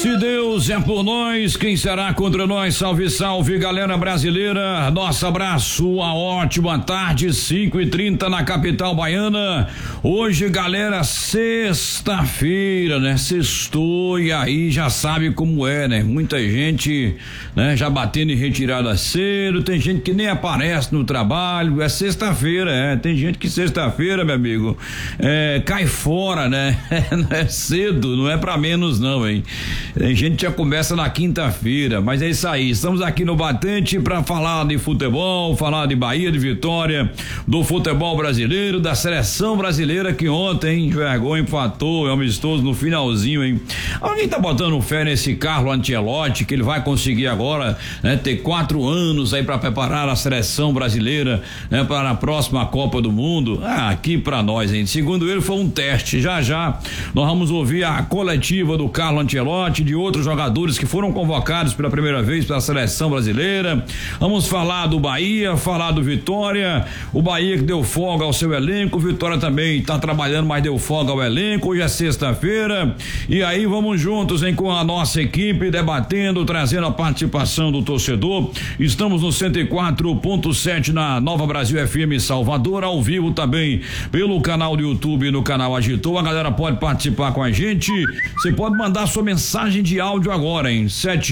Se Deus é por nós, quem será contra nós? Salve, salve, galera brasileira. Nosso abraço, uma ótima tarde, 5h30 na capital baiana. Hoje, galera, sexta-feira, né? Sextou e aí já sabe como é, né? Muita gente, né? Já batendo em retirada cedo, tem gente que nem aparece no trabalho, é sexta-feira, tem gente que sexta-feira, meu amigo, cai fora, né? Não é cedo, não é pra menos não, hein? Tem gente que já começa na quinta-feira, mas é isso aí, estamos aqui no Batente pra falar de futebol, falar de Bahia, de Vitória, do futebol brasileiro, da seleção brasileira que ontem, vergonha, empatou, é amistoso no finalzinho, hein? Alguém tá botando fé nesse Carlo Ancelotti, que ele vai conseguir agora, né? Ter 4 anos aí pra preparar a seleção brasileira, né? Para a próxima Copa do Mundo? Aqui pra nós, hein? Segundo ele foi um teste, já nós vamos ouvir a coletiva do Carlo Ancelotti, de outros jogadores que foram convocados pela primeira vez pela seleção brasileira. Vamos falar do Bahia, falar do Vitória, o Bahia que deu folga ao seu elenco, o Vitória também está trabalhando, mas deu folga ao elenco. Hoje é sexta-feira e aí vamos juntos, hein, com a nossa equipe debatendo, trazendo a participação do torcedor. Estamos no 104.7 na Nova Brasil FM Salvador, ao vivo também pelo canal do YouTube e no canal Agitou. A galera pode participar com a gente. Você pode mandar sua mensagem de áudio agora, hein?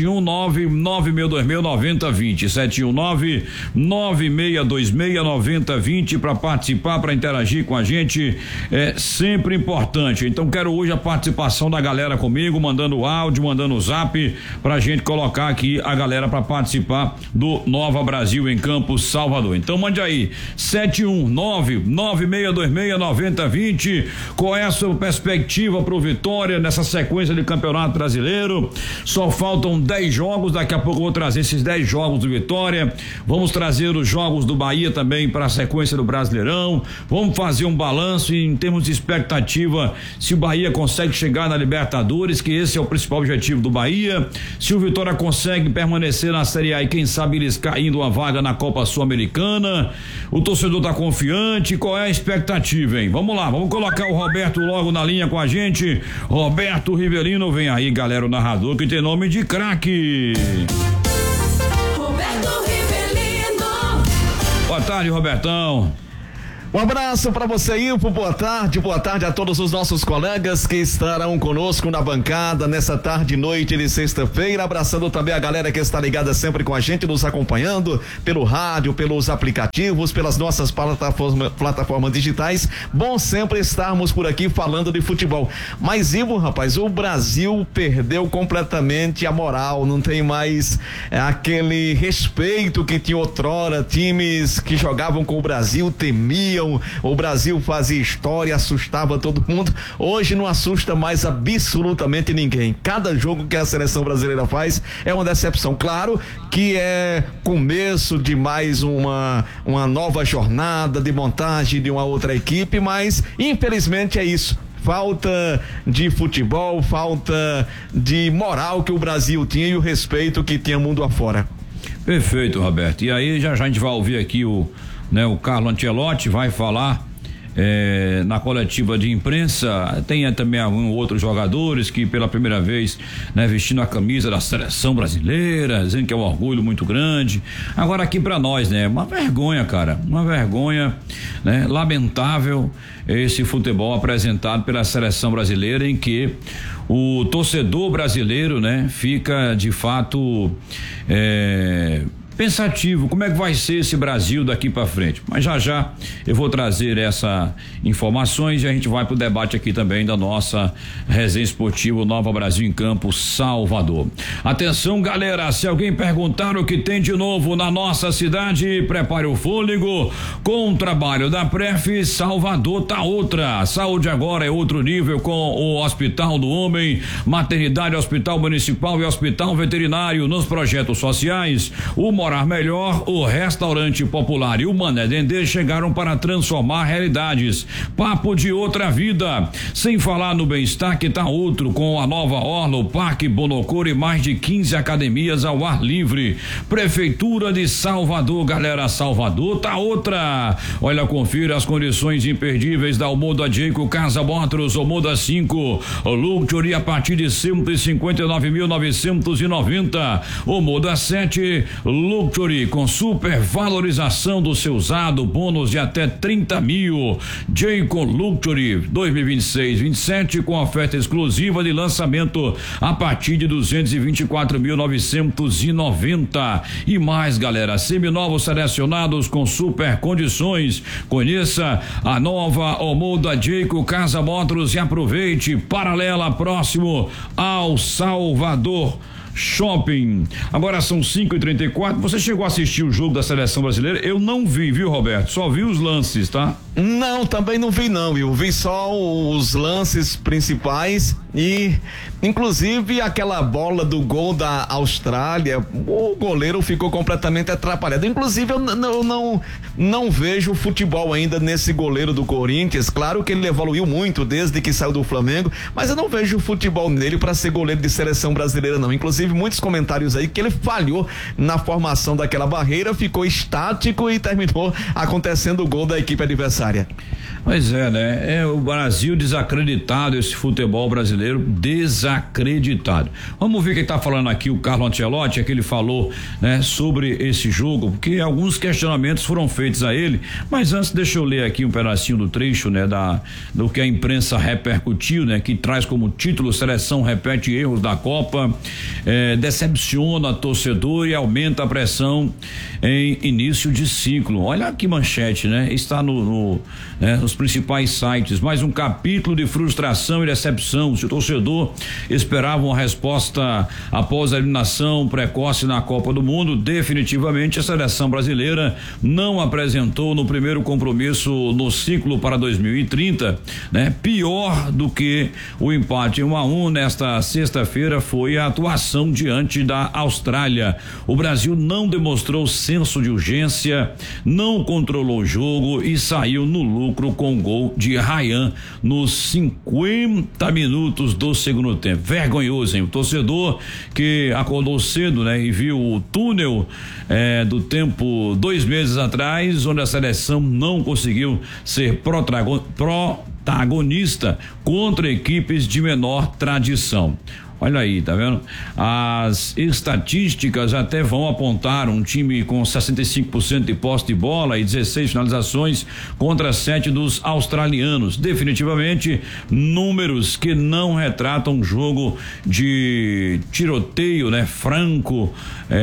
71996269020, 71996269020 para participar, para interagir com a gente, é sempre importante. Então quero hoje a participação da galera comigo, mandando áudio, mandando zap pra gente colocar aqui a galera para participar do Nova Brasil em Campos, Salvador. Então mande aí, 71996269020. Qual é a sua perspectiva pro Vitória nessa sequência de Campeonato Brasileiro? Só faltam 10 jogos, daqui a pouco eu vou trazer esses 10 jogos do Vitória, vamos trazer os jogos do Bahia também para a sequência do Brasileirão, vamos fazer um balanço em termos de expectativa, se o Bahia consegue chegar na Libertadores, que esse é o principal objetivo do Bahia, se o Vitória consegue permanecer na Série A e quem sabe eles caindo uma vaga na Copa Sul-Americana, o torcedor tá confiante, qual é a expectativa, hein? Vamos lá, vamos colocar o Roberto logo na linha com a gente. Roberto Rivelino, vem aí, galera, o narrador que tem nome de craque. Roberto Rivelino. Boa tarde, Robertão. Um abraço para você, Ilpo, boa tarde a todos os nossos colegas que estarão conosco na bancada nessa tarde e noite de sexta-feira, abraçando também a galera que está ligada sempre com a gente, nos acompanhando pelo rádio, pelos aplicativos, pelas nossas plataformas digitais. Bom sempre estarmos por aqui falando de futebol. Mas, Ilpo, rapaz, o Brasil perdeu completamente a moral, não tem mais aquele respeito que tinha outrora, times que jogavam com o Brasil temiam, o Brasil fazia história, assustava todo mundo. Hoje não assusta mais absolutamente ninguém. Cada jogo que a seleção brasileira faz é uma decepção. Claro que é começo de mais uma nova jornada de montagem de uma outra equipe, mas infelizmente é isso. Falta de futebol, falta de moral que o Brasil tinha e o respeito que tinha mundo afora. Perfeito, Roberto. E aí já a gente vai ouvir aqui o Carlo Ancelotti vai falar na coletiva de imprensa. Tem também alguns outros jogadores que pela primeira vez, né, vestindo a camisa da seleção brasileira, dizendo que é um orgulho muito grande. Agora aqui pra nós, né, uma vergonha, cara, uma vergonha, né, lamentável esse futebol apresentado pela seleção brasileira, em que o torcedor brasileiro, né, fica de fato pensativo, como é que vai ser esse Brasil daqui para frente? Mas já eu vou trazer essas informações e a gente vai pro debate aqui também da nossa resenha esportiva Nova Brasil em Campos, Salvador. Atenção, galera, se alguém perguntar o que tem de novo na nossa cidade, prepare o fôlego. Com o trabalho da Pref, Salvador tá outra. Saúde agora é outro nível, com o Hospital do Homem, Maternidade, Hospital Municipal e Hospital Veterinário. Nos projetos sociais, o morar melhor, o Restaurante Popular e o Mané Dendê chegaram para transformar realidades. Papo de outra vida. Sem falar no bem-estar que tá outro, com a nova orla, o Parque Bonocor e mais de 15 academias ao ar livre. Prefeitura de Salvador, galera, Salvador tá outra. Olha, confira as condições imperdíveis da Omoda Jayco Casa Motors, Omoda 5, Luxury a partir de 159.990. Omoda 7, Luxury com super valorização do seu usado, bônus de até 30 mil. Jayco Luxury 2026-27 com oferta exclusiva de lançamento a partir de 224.990. E mais, galera, seminovos selecionados com super condições. Conheça a nova Omoda Jayco Casa Motors e aproveite. Paralela, próximo ao Salvador Shopping. Agora são 5h34. Você chegou a assistir o jogo da seleção brasileira? Eu não vi, viu, Roberto? Só vi os lances, tá? Não, também não vi não, eu vi só os lances principais e inclusive aquela bola do gol da Austrália, o goleiro ficou completamente atrapalhado. Inclusive eu não vejo futebol ainda nesse goleiro do Corinthians. Claro que ele evoluiu muito desde que saiu do Flamengo, mas eu não vejo futebol nele para ser goleiro de seleção brasileira não. Inclusive muitos comentários aí que ele falhou na formação daquela barreira, ficou estático e terminou acontecendo o gol da equipe adversária. Pois é, né? É o Brasil desacreditado, esse futebol brasileiro desacreditado. Vamos ver quem tá falando aqui, o Carlo Ancelotti, é que ele falou, né, sobre esse jogo, porque alguns questionamentos foram feitos a ele, mas antes deixa eu ler aqui um pedacinho do trecho, né, do que a imprensa repercutiu, né, que traz como título: seleção repete erros da Copa, decepciona torcedor e aumenta a pressão em início de ciclo. Olha que manchete, né? Está nos principais sites. Mais um capítulo de frustração e decepção. Se o torcedor esperava uma resposta após a eliminação precoce na Copa do Mundo, definitivamente a seleção brasileira não apresentou no primeiro compromisso no ciclo para 2030, né? Pior do que o empate 1-1 nesta sexta-feira foi a atuação diante da Austrália. O Brasil não demonstrou senso de urgência, não controlou o jogo e saiu no lucro com o gol de Ryan nos 50 minutos do segundo tempo. Vergonhoso, hein? O torcedor que acordou cedo, né, e viu o túnel do tempo 2 meses atrás, onde a seleção não conseguiu ser protagonista contra equipes de menor tradição. Olha aí, tá vendo? As estatísticas até vão apontar um time com 65% de posse de bola e 16 finalizações contra 7 dos australianos. Definitivamente números que não retratam um jogo de tiroteio, né? Franco,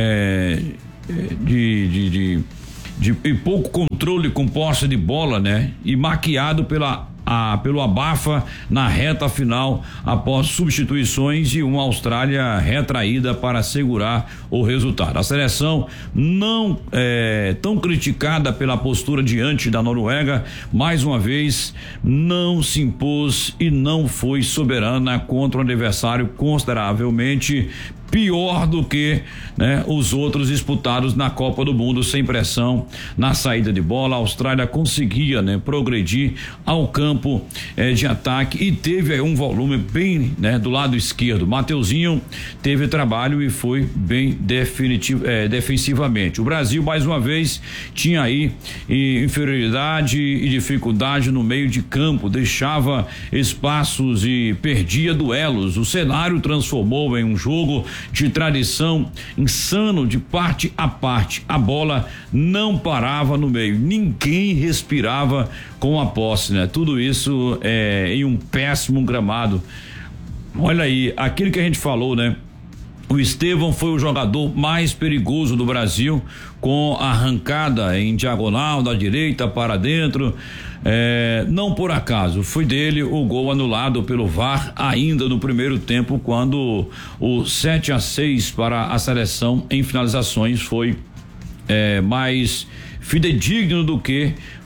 de pouco controle com posse de bola, né? E maquiado pelo abafa na reta final após substituições e uma Austrália retraída para segurar o resultado. A seleção não tão criticada pela postura diante da Noruega, mais uma vez não se impôs e não foi soberana contra um adversário consideravelmente pior do que, né, os outros disputados na Copa do Mundo. Sem pressão na saída de bola, a Austrália conseguia, né, progredir ao campo de ataque e teve aí um volume bem, né, do lado esquerdo. Mateuzinho teve trabalho e foi bem defensivamente. O Brasil mais uma vez tinha aí inferioridade e dificuldade no meio de campo, deixava espaços e perdia duelos. O cenário transformou em um jogo de tradição insano de parte a parte. A bola não parava no meio, ninguém respirava com a posse, né? Tudo isso em um péssimo gramado. Olha aí, aquilo que a gente falou, né? O Estevão foi o jogador mais perigoso do Brasil, com a arrancada em diagonal da direita para dentro. Não por acaso, foi dele o gol anulado pelo VAR ainda no primeiro tempo, quando o 7-6 para a seleção em finalizações foi mais fidedigno do que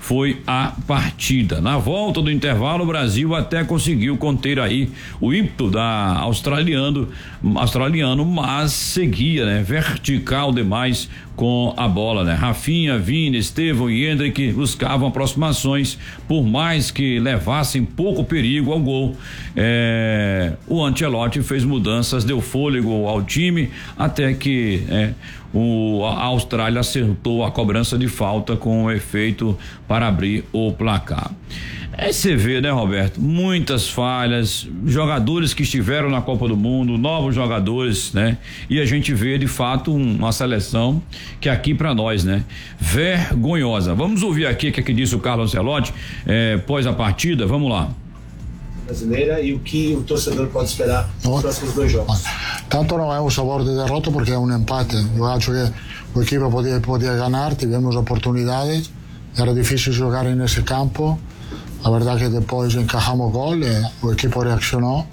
foi a partida. Na volta do intervalo, o Brasil até conseguiu conter aí o ímpeto da australiano, mas seguia, né? Vertical demais com a bola, né? Rafinha, Vini, Estevão e Hendrick buscavam aproximações, por mais que levassem pouco perigo ao gol. O Ancelotti fez mudanças, deu fôlego ao time, até que a Austrália acertou a cobrança de falta com efeito para abrir o placar. Você vê, né, Roberto? Muitas falhas, jogadores que estiveram na Copa do Mundo, novos jogadores, né? E a gente vê de fato uma seleção que aqui para nós, né? Vergonhosa. Vamos ouvir aqui o que disse o Carlo Ancelotti pós a partida. Vamos lá. Brasileira e o que o torcedor pode esperar nos próximos 2 jogos. Tanto não é um sabor de derrota porque é um empate. Eu acho que o equipe podia ganhar, tivemos oportunidades, era difícil jogar nesse campo. A verdade é que depois encajamos gol, o equipe reaccionou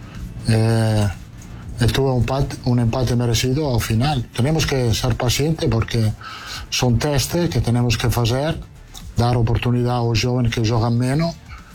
e tuvo um empate merecido ao final. Temos que ser pacientes porque são testes que temos que fazer, dar oportunidade aos jovens que jogam menos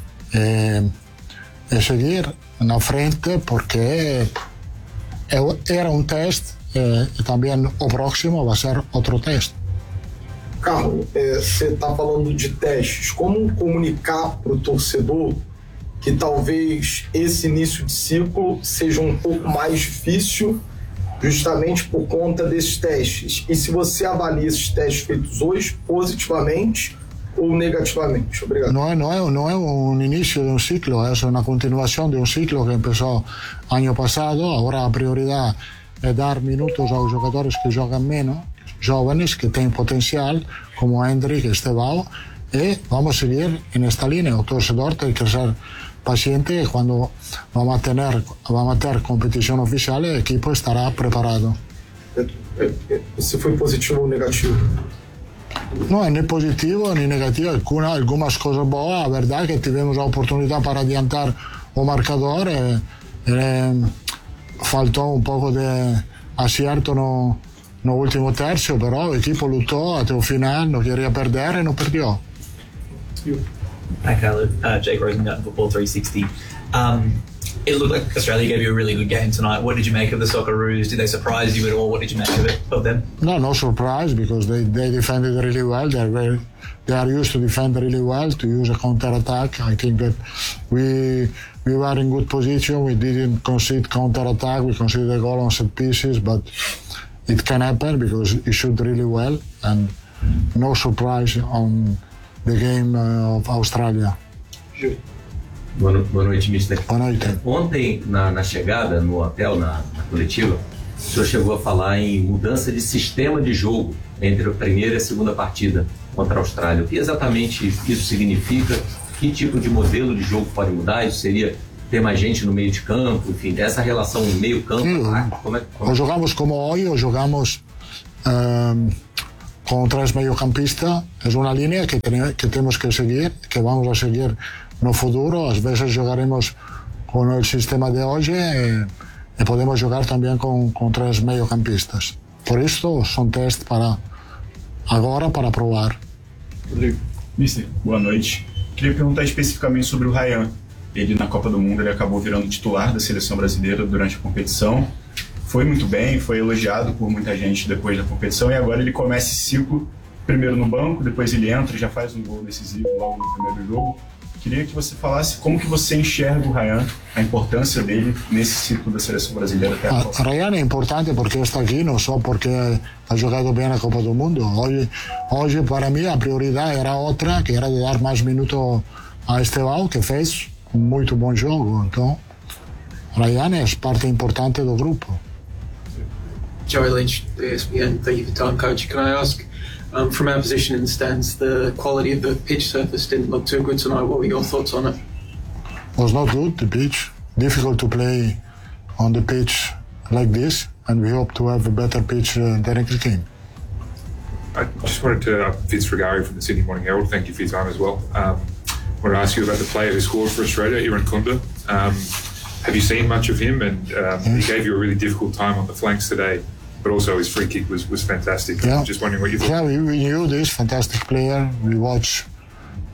e seguir na frente porque era um teste e também o próximo vai ser outro teste. Carlos, você está falando de testes. Como comunicar para o torcedor que talvez esse início de ciclo seja um pouco mais difícil justamente por conta desses testes? E se você avalia esses testes feitos hoje positivamente ou negativamente? Obrigado. Não é um início de um ciclo, é uma continuação de um ciclo que começou ano passado. Agora a prioridade é dar minutos aos jogadores que jogam menos, jovens que têm potencial, como Hendrick e Estevão, e vamos seguir nesta linha. O torcedor tem que ser paciente e quando vamos ter competição oficial, o equipe estará preparado. Você foi positivo ou negativo? Não é nem positivo nem negativo, algumas coisas boas. A verdade é que tivemos a oportunidade para adiantar o marcador, faltou um pouco de acerto no último terço, però o equipe lutou até o final, não queria perder e não perdeu. Hi, Carlo. Jake Rosengarten, Football 360. It looked like Australia gave you a really good game tonight. What did you make of the Socceroos? Did they surprise you at all? What did you make of them? No surprise, because they defended really well. They are used to defend really well, to use a counter-attack. I think that we were in good position. We didn't concede counter-attack. We conceded a goal on set pieces, but it can happen because he shot really well, and no surprise on the game of Australia. Boa noite, mister. Boa noite. Ontem, na chegada no hotel, na coletiva, o senhor chegou a falar em mudança de sistema de jogo entre a primeira e a segunda partida contra a Austrália. O que exatamente isso significa? Que tipo de modelo de jogo pode mudar? Isso seria ter mais gente no meio de campo? Enfim, essa relação meio-campo? Ou jogamos como hoje, ou jogamos com 3 meio-campistas. É uma linha que temos que seguir, que vamos a seguir no futuro. Às vezes jogaremos com o sistema de hoje e podemos jogar também com 3 meio-campistas. Por isso, são testes para agora, para provar. Rodrigo, mister, boa noite. Queria perguntar especificamente sobre o Ryan. Ele, na Copa do Mundo, ele acabou virando titular da seleção brasileira durante a competição. Foi muito bem, foi elogiado por muita gente depois da competição, e agora ele começa esse ciclo, primeiro no banco, depois ele entra e já faz um gol decisivo logo no primeiro jogo. Queria que você falasse como que você enxerga o Ryan, a importância dele nesse ciclo da seleção brasileira até a Copa. Ryan é importante porque está aqui, não só porque ha jogado bem na Copa do Mundo. Hoje para mim, a prioridade era outra, que era de dar mais minutos a Estevão, que fez um muito bom jogo. Então, Ryan é parte importante do grupo. Joey Lynch, ESPN. Thank you for your time, Coach. Can I ask, from our position in the stands, the quality of the pitch surface didn't look too good tonight. What were your thoughts on it? Was not good, the pitch. Difficult to play on the pitch like this, and we hope to have a better pitch the next game. I just wanted to, Vince Frigari from the Sydney Morning Herald, thank you for your time as well. I wanted to ask you about the player who scored for Australia, Iran Kunda. Have you seen much of him? And he gave you a really difficult time on the flanks today, but also his free kick was fantastic. Yeah. I'm just wondering what you thought. Yeah, we knew this fantastic player. We watched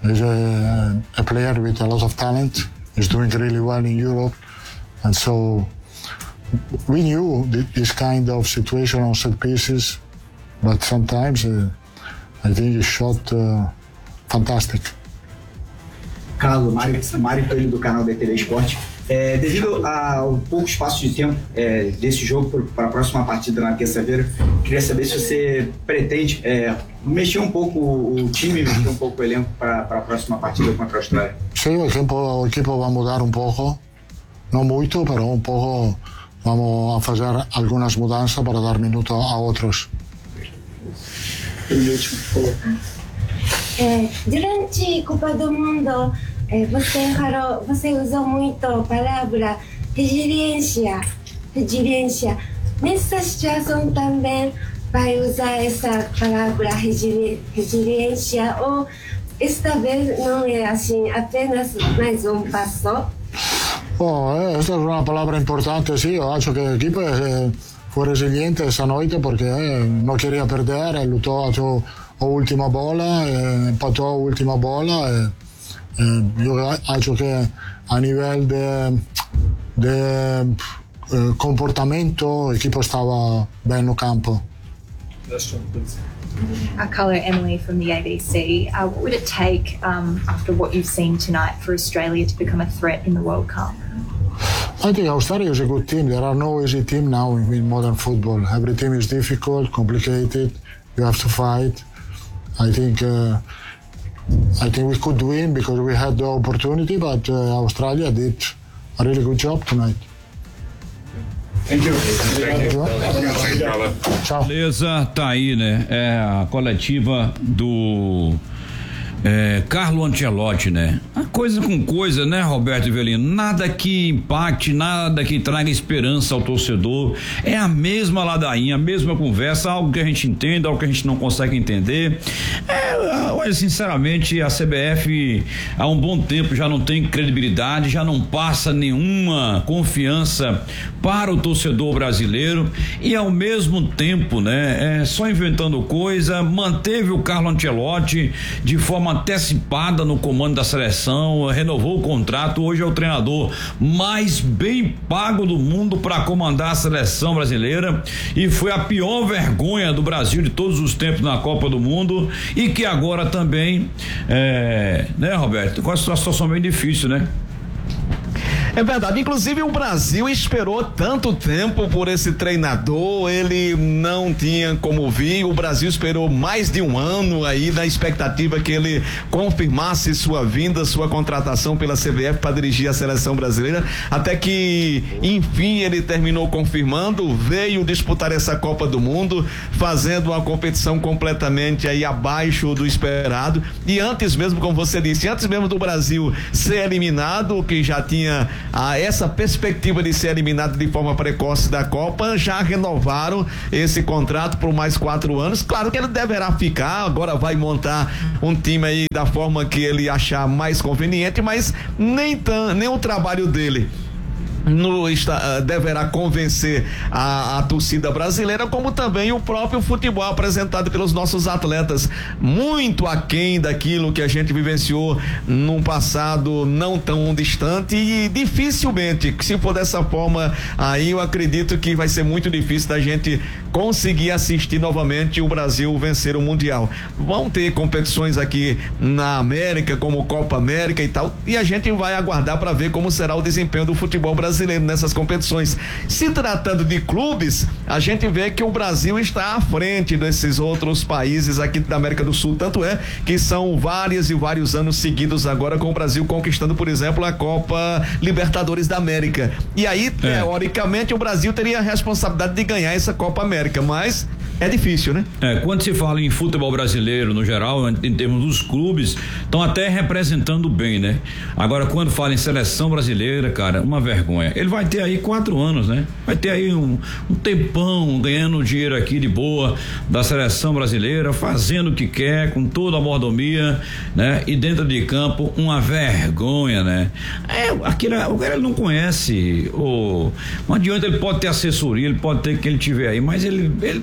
He's a player with a lot of talent. He's doing really well in Europe. And so we knew this kind of situation on set pieces, but sometimes I think he shot fantastic. Carlos, Mário Coelho do canal BTV Esporte. Devido ao pouco espaço de tempo desse jogo para a próxima partida na terça-feira, queria saber se você pretende mexer um pouco o time, mexer um pouco o elenco para a próxima partida contra a Austrália. Sim, o equipo vai mudar um pouco, não muito, mas um pouco. Vamos a fazer algumas mudanças para dar minutos a outros. Durante a Copa do Mundo, você usou muito a palavra resiliência. Nessa situação também vai usar essa palavra resiliência ou esta vez não é assim, apenas mais um passo? Esta es una palabra importante, sí. Yo acho que el equipo fue resiliente esa noche porque no quería perder, luchó a su última bola, empató a última bola. Yo acho que a nivel de comportamiento el equipo estaba bien en el campo. Carlo, Emily from the ABC. What would it take after what you've seen tonight for Australia to become a threat in the World Cup? I think Australia is a good team. There are no easy teams now in modern football. Every team is difficult, complicated. You have to fight. I think we could win because we had the opportunity, but Australia did a really good job tonight. Thank you. Tchau. Beleza, tá aí, né? É a coletiva do Carlo Ancelotti, né? A coisa com coisa, né, Roberto Ivelino? Nada que impacte, nada que traga esperança ao torcedor. É a mesma ladainha, a mesma conversa, algo que a gente entende, algo que a gente não consegue entender. Olha, sinceramente, a CBF há um bom tempo já não tem credibilidade, já não passa nenhuma confiança para o torcedor brasileiro e ao mesmo tempo, né, só inventando coisa, manteve o Carlo Ancelotti de forma antecipada no comando da seleção, renovou o contrato, hoje é o treinador mais bem pago do mundo para comandar a seleção brasileira e foi a pior vergonha do Brasil de todos os tempos na Copa do Mundo e que agora também, né, Roberto, com a situação bem difícil, né? É verdade, inclusive o Brasil esperou tanto tempo por esse treinador, ele não tinha como vir, o Brasil esperou mais de um ano aí na expectativa que ele confirmasse sua vinda, sua contratação pela CBF para dirigir a seleção brasileira, até que enfim ele terminou confirmando, veio disputar essa Copa do Mundo, fazendo uma competição completamente aí abaixo do esperado e antes mesmo, como você disse, antes mesmo do Brasil ser eliminado, que já tinha essa perspectiva de ser eliminado de forma precoce da Copa, já renovaram esse contrato por mais 4 anos. Claro que ele deverá ficar, agora vai montar um time aí da forma que ele achar mais conveniente, mas nem o trabalho dele deverá convencer a torcida brasileira, como também o próprio futebol apresentado pelos nossos atletas, muito aquém daquilo que a gente vivenciou num passado não tão distante e dificilmente, se for dessa forma aí eu acredito que vai ser muito difícil da gente conseguir assistir novamente o Brasil vencer o Mundial. Vão ter competições aqui na América, como Copa América e tal, e a gente vai aguardar para ver como será o desempenho do futebol brasileiro nessas competições. Se tratando de clubes, a gente vê que o Brasil está à frente desses outros países aqui da América do Sul, tanto é que são vários e vários anos seguidos agora com o Brasil conquistando, por exemplo, a Copa Libertadores da América. E aí, teoricamente, o Brasil teria a responsabilidade de ganhar essa Copa América, mas é difícil, né? Quando se fala em futebol brasileiro, no geral, em termos dos clubes, estão até representando bem, né? Agora, quando fala em seleção brasileira, cara, uma vergonha. Ele vai ter aí 4 anos, né? Vai ter aí um tempão ganhando dinheiro aqui de boa da seleção brasileira, fazendo o que quer, com toda a mordomia, né? E dentro de campo, uma vergonha, né? O cara não conhece, não adianta, ele pode ter assessoria, ele pode ter que ele tiver aí, mas ele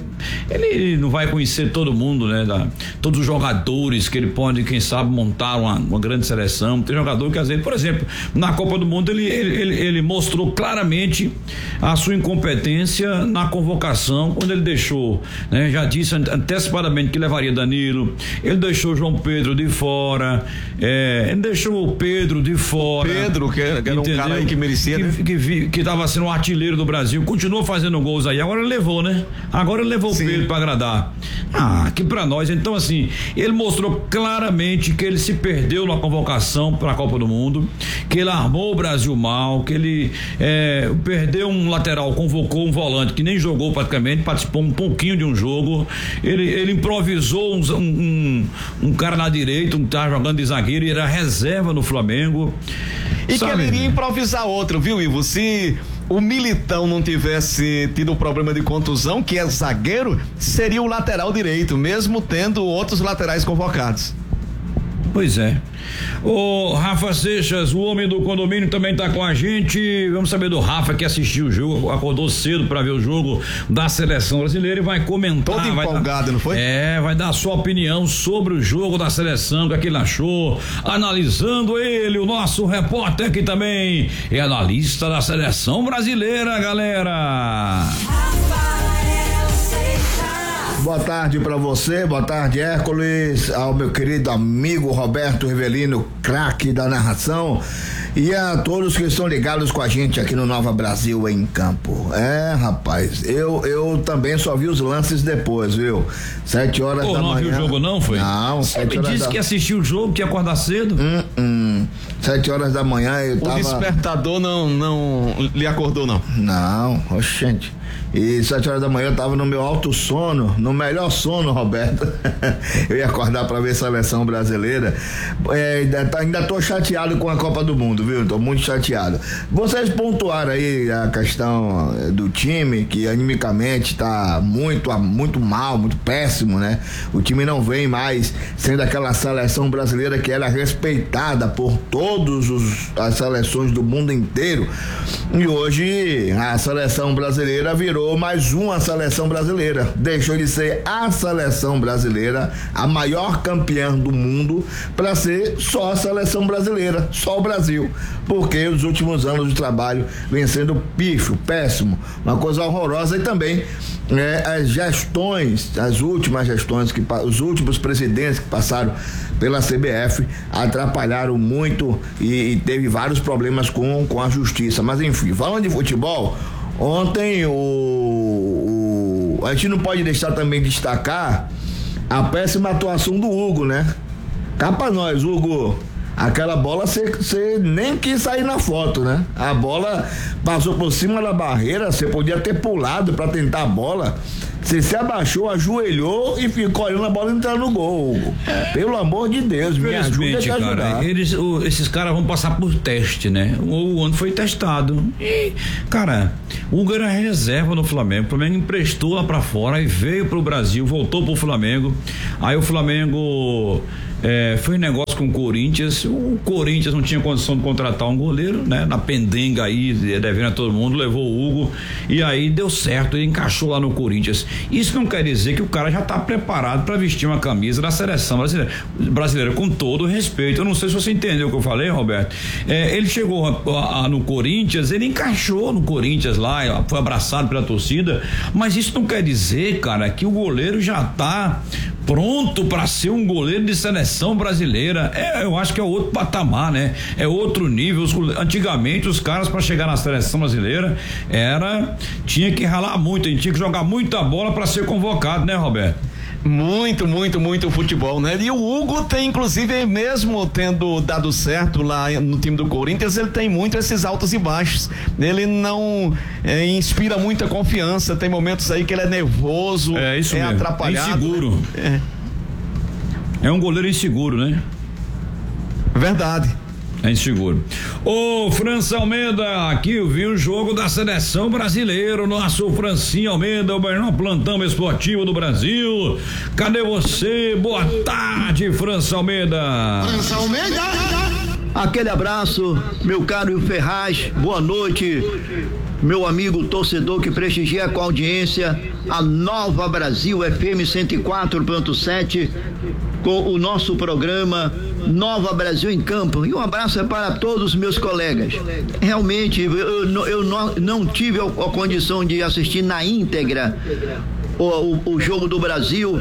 ele não vai conhecer todo mundo, né? Todos os jogadores que ele pode, quem sabe, montar uma grande seleção. Tem jogador que às vezes, por exemplo, na Copa do Mundo ele mostrou claramente a sua incompetência na convocação, quando ele deixou, né? Já disse antecipadamente que levaria Danilo, ele deixou o João Pedro de fora, ele deixou o Pedro de fora. Pedro, que era um cara aí que merecia, que estava sendo o artilheiro do Brasil, continuou fazendo gols aí, agora ele levou, né? Agora ele levou o Pedro para agradar. Que pra nós, então assim, ele mostrou claramente que ele se perdeu na convocação para a Copa do Mundo, que ele armou o Brasil mal, que ele perdeu um lateral, convocou um volante que nem jogou praticamente, participou um pouquinho de um jogo, ele improvisou um cara na direita, um cara jogando de zagueiro, e era reserva no Flamengo. E que ele iria improvisar outro, viu, Ivo? Se o Militão não tivesse tido problema de contusão, que é zagueiro, seria o lateral direito, mesmo tendo outros laterais convocados. Pois é. O Rafa Seixas, o homem do condomínio, também tá com a gente. Vamos saber do Rafa, que assistiu o jogo, acordou cedo para ver o jogo da seleção brasileira e vai comentar. Todo empolgado, não foi? Vai dar a sua opinião sobre o jogo da seleção, o que ele achou, analisando ele, o nosso repórter que também é analista da seleção brasileira, galera. Boa tarde para você, boa tarde, Hércules, ao meu querido amigo Roberto Rivelino, craque da narração, e a todos que estão ligados com a gente aqui no Nova Brasil em Campo. Rapaz, eu também só vi os lances depois, viu? 7 horas da manhã. Não viu o jogo não, foi? Não, 7 horas disse que assistiu o jogo, que ia acordar cedo. 7 horas da manhã eu tava... O despertador não lhe acordou, não? Não, oxente. E 7 horas da manhã eu tava no meu alto sono, no melhor sono, Roberto. Eu ia acordar pra ver a seleção brasileira. Ainda tô chateado com a Copa do Mundo, viu? Tô muito chateado. Vocês pontuaram aí a questão do time, que animicamente tá muito mal, muito péssimo, né? O time não vem mais sendo aquela seleção brasileira que era respeitada por todas as seleções do mundo inteiro. E hoje a seleção brasileira virou mais uma seleção brasileira, deixou de ser a seleção brasileira, a maior campeã do mundo, para ser só a seleção brasileira, só o Brasil, porque os últimos anos de trabalho vem sendo pífio, péssimo, uma coisa horrorosa. E também as gestões, as últimas gestões, os últimos presidentes que passaram pela CBF atrapalharam muito e teve vários problemas com a justiça. Mas enfim, falando de futebol, ontem a gente não pode deixar também de destacar a péssima atuação do Hugo, né? Cá pra nós, Hugo. Aquela bola você nem quis sair na foto, né? A bola passou por cima da barreira, você podia ter pulado pra tentar a bola. Você se abaixou, ajoelhou e ficou olhando a bola entrar no gol, Hugo. Pelo amor de Deus, me ajuda a te ajudar. Cara, esses caras vão passar por teste, né? O ano foi testado. E, cara, o Hugo era reserva no Flamengo. O Flamengo emprestou lá pra fora e veio pro Brasil, voltou pro Flamengo. Aí o Flamengo foi um negócio com o Corinthians. O Corinthians não tinha condição de contratar um goleiro, né? Na pendenga aí, devendo a todo mundo, levou o Hugo e aí deu certo, ele encaixou lá no Corinthians. Isso não quer dizer que o cara já tá preparado para vestir uma camisa da seleção brasileira, com todo o respeito. Eu não sei se você entendeu o que eu falei, Roberto. Ele chegou no Corinthians, ele encaixou no Corinthians lá, foi abraçado pela torcida, mas isso não quer dizer, cara, que o goleiro já tá pronto para ser um goleiro de seleção brasileira. Eu acho que é outro patamar, né? É outro nível. Antigamente os caras, para chegar na seleção brasileira, tinha que ralar muito, a gente tinha que jogar muita bola para ser convocado, né, Roberto? Muito futebol, né? E o Hugo tem, inclusive, mesmo tendo dado certo lá no time do Corinthians, ele tem muito esses altos e baixos. Ele não inspira muita confiança. Tem momentos aí que ele é nervoso, isso mesmo. Atrapalhado. É inseguro. É um goleiro inseguro, né? Verdade. É inseguro. Ô, França Almeida, aqui eu vi o jogo da seleção brasileira, o nosso Francinho Almeida, o melhor plantão esportivo do Brasil. Cadê você? Boa tarde, França Almeida. França Almeida. Aquele abraço, meu caro Ferraz, boa noite, meu amigo torcedor que prestigia com a audiência a Nova Brasil FM 104.7 com o nosso programa Nova Brasil em Campo. E um abraço é para todos os meus colegas. Realmente, eu não tive a condição de assistir na íntegra o jogo do Brasil,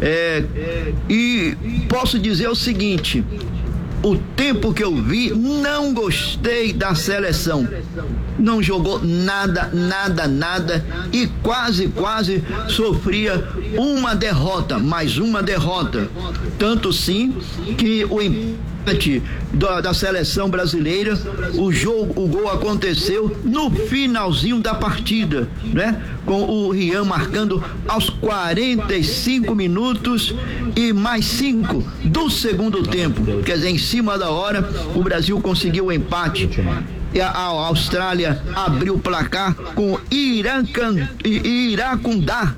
e posso dizer o seguinte: o tempo que eu vi, não gostei da seleção. Não jogou nada e quase sofria uma derrota, mais uma derrota. Tanto sim que o empate da seleção brasileira, o gol aconteceu no finalzinho da partida, né? Com o Rian marcando aos 45 minutos e mais 5 do segundo tempo. Quer dizer, em cima da hora, o Brasil conseguiu o empate. E a Austrália abriu o placar com Iracundá.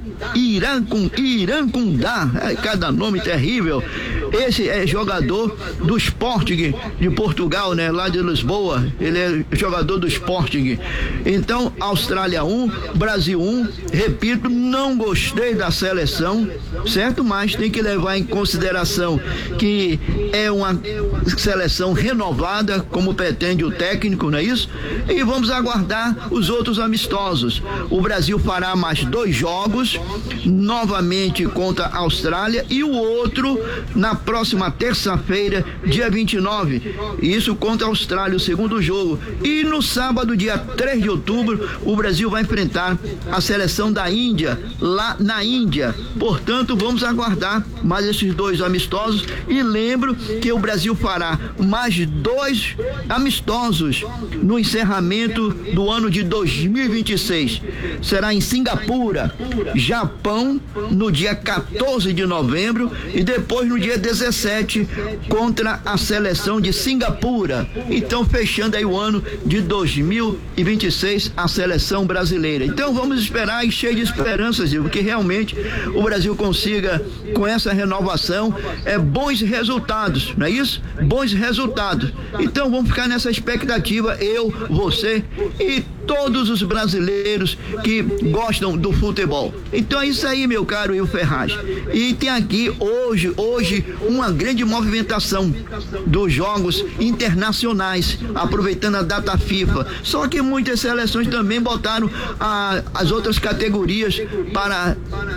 Cada nome terrível. Esse é jogador do Sporting de Portugal, né? Lá de Lisboa. Ele é jogador do Sporting. Então, Austrália 1, Brasil 1. Repito, não gostei da seleção, certo? Mas tem que levar em consideração que é uma seleção renovada, como pretende o técnico, não é isso? E vamos aguardar os outros amistosos. O Brasil fará mais 2 jogos, novamente contra a Austrália, e o outro na próxima terça-feira, dia 29. Isso contra a Austrália, o segundo jogo. E no sábado, dia 3 de outubro, o Brasil vai enfrentar a seleção da Índia, lá na Índia. Portanto, vamos aguardar mais esses 2 amistosos. E lembro que o Brasil fará mais 2 amistosos no encerramento do ano de 2026. Será em Singapura, Japão, no dia 14 de novembro, e depois no dia 17 contra a seleção de Singapura. Então, fechando aí o ano de 2026, a seleção brasileira. Então, vamos esperar e cheio de esperanças, que realmente o Brasil consiga, com essa renovação, bons resultados, não é isso? Bons resultados. Então, vamos ficar nessa expectativa, eu, você e todos os brasileiros que gostam do futebol. Então é isso aí, meu caro Will Ferraz. E tem aqui hoje uma grande movimentação dos jogos internacionais, aproveitando a data FIFA. Só que muitas seleções também botaram as outras categorias para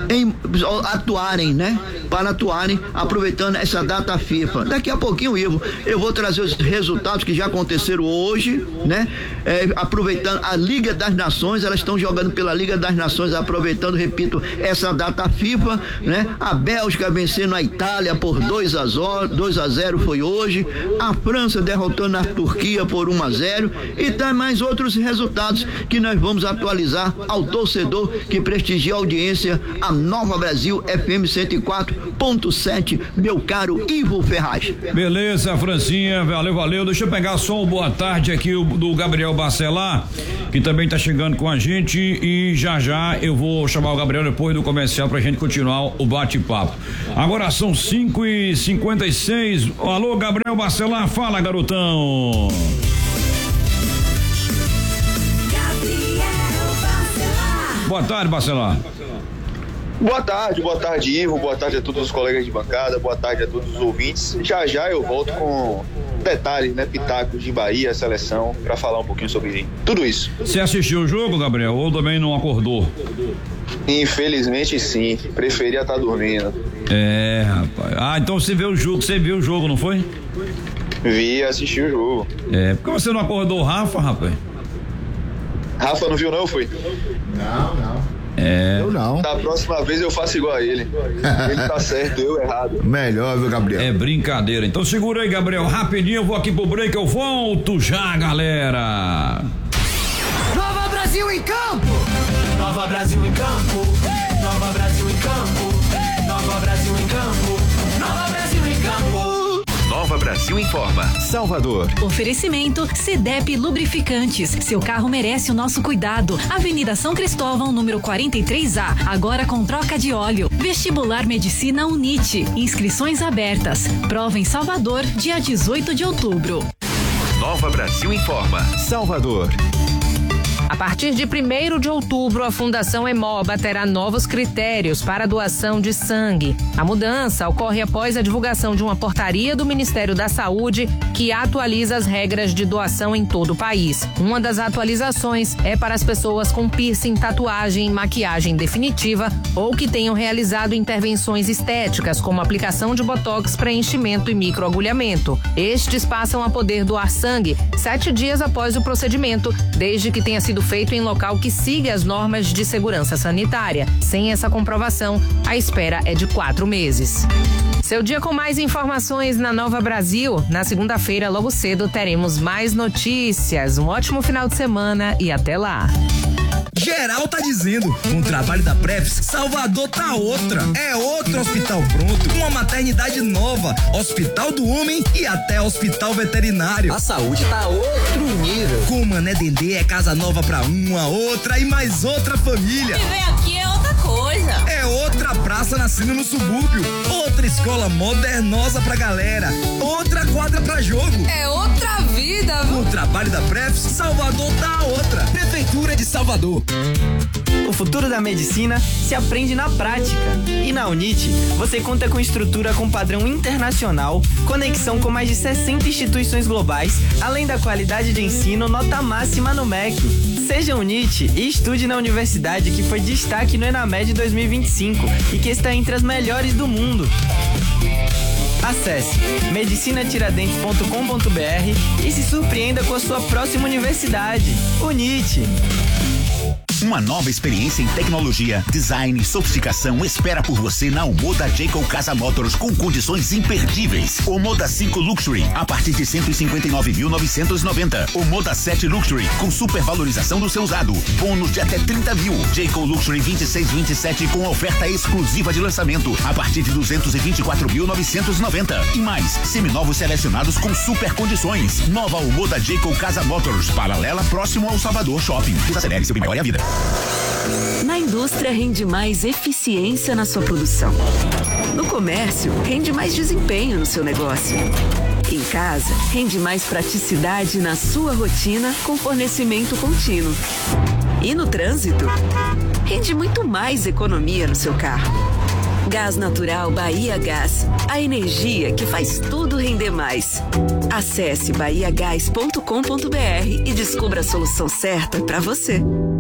atuarem, né? Para atuarem, aproveitando essa data FIFA. Daqui a pouquinho, Ivo, eu vou trazer os resultados que já aconteceram hoje, né? Aproveitando a Liga das Nações, elas estão jogando pela Liga das Nações, aproveitando, repito, essa data FIFA, né? A Bélgica vencendo a Itália por 2-0 foi hoje, a França derrotando a Turquia por 1-0, e tem mais outros resultados que nós vamos atualizar ao torcedor que prestigia a audiência, a Nova Brasil FM 104.7, meu caro Ivo Ferraz. Beleza, Francinha, valeu. Deixa eu pegar só um boa tarde aqui do Gabriel Bacelar, que também está chegando com a gente, e já eu vou chamar o Gabriel depois do comercial pra gente continuar o bate-papo. Agora são 5h56. Alô, Gabriel Bacelar, fala, garotão. Boa tarde, Bacelar. Boa tarde, Ivo, boa tarde a todos os colegas de bancada, boa tarde a todos os ouvintes. Já eu volto com detalhes, né, pitacos de Bahia, seleção, para falar um pouquinho sobre tudo isso. Você assistiu o jogo, Gabriel, ou também não acordou? Infelizmente sim, preferia estar dormindo. Rapaz. Então você viu o jogo, não foi? Vi, assisti o jogo. Por que você não acordou o Rafa, rapaz? Rafa não viu não, foi? Não. Eu não. Da próxima vez eu faço igual a ele. Ele tá certo, eu errado. Melhor, viu, Gabriel? É brincadeira. Então segura aí, Gabriel, rapidinho, eu vou aqui pro break, eu volto já, galera. Nova Brasil em campo! Nova Brasil em campo! Nova Brasil em campo! Nova Brasil em campo! Nova Brasil em campo! Nova Brasil informa. Salvador. Oferecimento CDEP Lubrificantes. Seu carro merece o nosso cuidado. Avenida São Cristóvão, número 43A. Agora com troca de óleo. Vestibular Medicina UNIT. Inscrições abertas. Prova em Salvador, dia 18 de outubro. Nova Brasil Informa. Salvador. A partir de 1º de outubro, a Fundação Hemoba terá novos critérios para a doação de sangue. A mudança ocorre após a divulgação de uma portaria do Ministério da Saúde que atualiza as regras de doação em todo o país. Uma das atualizações é para as pessoas com piercing, tatuagem e maquiagem definitiva ou que tenham realizado intervenções estéticas, como aplicação de botox, preenchimento e microagulhamento. Estes passam a poder doar sangue 7 dias após o procedimento, desde que tenha sido feito em local que siga as normas de segurança sanitária. Sem essa comprovação, a espera é de 4 meses. Seu dia com mais informações na Nova Brasil. Na segunda-feira, logo cedo, teremos mais notícias. Um ótimo final de semana e até lá. Geral tá dizendo, com o trabalho da Prefs, Salvador tá outra. É outro hospital pronto, uma maternidade nova, hospital do homem e até hospital veterinário. A saúde tá outro nível. Com o Mané Dendê é casa nova pra uma, outra e mais outra família. Viver aqui é outra coisa. É outra praça nascendo no subúrbio, outra escola modernosa pra galera, outra quadra pra jogo. É outra vida. Com o trabalho da Prefs, Salvador tá outra. Prefeitura de Salvador. O futuro da medicina se aprende na prática. E na UNIT, você conta com estrutura com padrão internacional, conexão com mais de 60 instituições globais, além da qualidade de ensino nota máxima no MEC. Seja UNIT e estude na universidade que foi destaque no ENAMED 2025 e que está entre as melhores do mundo. Acesse medicinatiradentes.com.br e se surpreenda com a sua próxima universidade. UNIT. Uma nova experiência em tecnologia, design e sofisticação espera por você na Omoda Jayco Casa Motors com condições imperdíveis. Omoda 5 Luxury a partir de 159.990. Omoda 7 Luxury com supervalorização do seu usado. Bônus de até 30 mil. Jayco Luxury 2627 com oferta exclusiva de lançamento a partir de 224.990. E mais, seminovos selecionados com super condições. Nova Omoda Jayco Casa Motors, paralela próximo ao Salvador Shopping. Desacelere seu maior vida. Na indústria rende mais eficiência na sua produção. No comércio, rende mais desempenho no seu negócio. Em casa, rende mais praticidade na sua rotina com fornecimento contínuo. E no trânsito, rende muito mais economia no seu carro. Gás Natural Bahia Gás, a energia que faz tudo render mais. Acesse bahiagás.com.br e descubra a solução certa para você.